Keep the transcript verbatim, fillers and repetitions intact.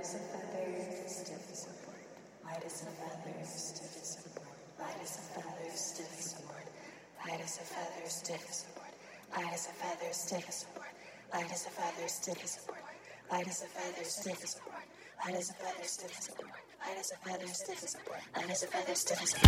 as a feather, stiff as a board. Light as a feather, stiff as a board. Light as a feather, stiff as a board. Light as a feather, stiff as a board. Light as a feather, stiff as a board. Light as a feather, stiff as a board. Light as a feather, stiff as a board. Light as a feather, stiff as a board. Light as a feather, stiff as a board. Light as a feather, stiff as a board.